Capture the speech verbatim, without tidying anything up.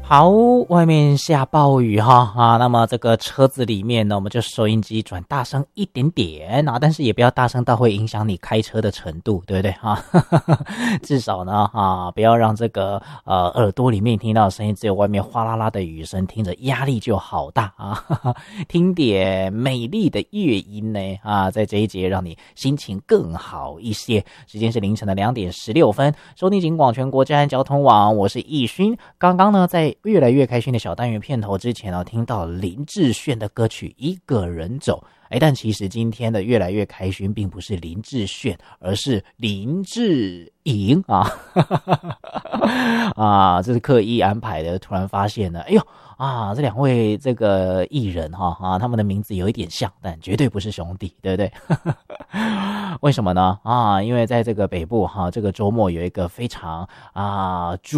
好，外面下暴雨哈啊，那么这个车子里面呢，我们就收音机转大声一点点啊，但是也不要大声到会影响你开车的程度，对不对哈？至少呢啊，不要让这个呃耳朵里面听到的声音只有外面哗啦啦的雨声，听着压力就好大啊。听点美丽的乐音呢啊，在这一节让你心情更好一些。时间是凌晨的两点十六分，收听警广全国治安交通网，我是易勋。刚刚呢在越来越开心的小单元片头之前呢，听到林志炫的歌曲《一个人走》。哎，但其实今天的越来越开心并不是林志炫，而是林志颖啊！啊，这是刻意安排的。突然发现呢，哎呦啊，这两位这个艺人哈啊，他们的名字有一点像，但绝对不是兄弟，对不对？为什么呢？啊，因为在这个北部哈，这个周末有一个非常啊